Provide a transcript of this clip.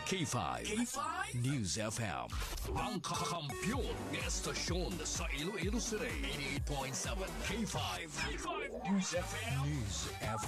K5. News FM. Ang kakampiyon ng estasyon sa Iloilo City. 88.7 K5. News FM. News FM.